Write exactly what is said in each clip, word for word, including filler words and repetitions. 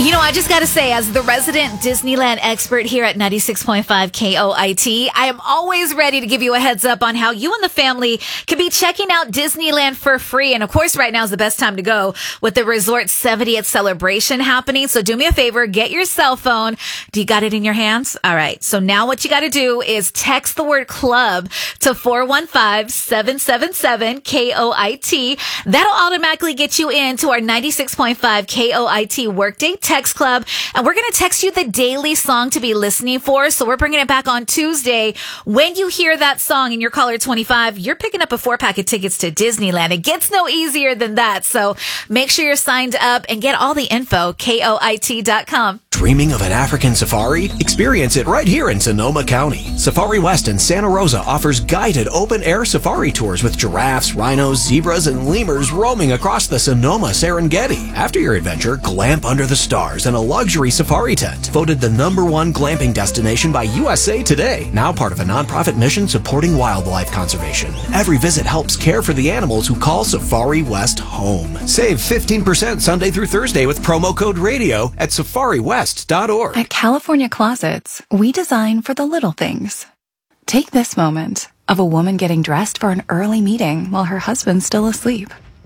You know, I just got to say, as the resident Disneyland expert here at ninety-six point five K O I T, I am always ready to give you a heads up on how you and the family can be checking out Disneyland for free. And of course, right now is the best time to go with the resort's seventieth celebration happening. So do me a favor, get your cell phone. Do you got it in your hands? All right. So now what you got to do is text the word club to four one five, seven seven seven, K O I T. That'll automatically get you into our ninety-six point five K O I T Workday Text Club, and we're going to text you the daily song to be listening for. So we're bringing it back on Tuesday. When you hear that song in your caller twenty-five, you're picking up a four pack of tickets to Disneyland. It gets no easier than that. So make sure you're signed up and get all the info, K O I T dot com. Dreaming of an African safari? Experience it right here in Sonoma County. Safari West in Santa Rosa offers guided open-air safari tours with giraffes, rhinos, zebras, and lemurs roaming across the Sonoma Serengeti. After your adventure, glamp under the stars in a luxury safari tent. Voted the number one glamping destination by U S A Today. Now part of a nonprofit mission supporting wildlife conservation. Every visit helps care for the animals who call Safari West home. Save fifteen percent Sunday through Thursday with promo code radio at safari west dot org. At California Closets, we design for the little things. Take this moment of a woman getting dressed for an early meeting while her husband's still asleep.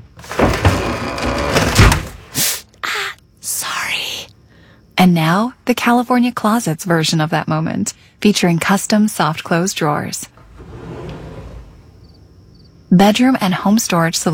Ah, sorry. And now, the California Closets version of that moment, featuring custom soft close drawers. Bedroom and home storage solutions.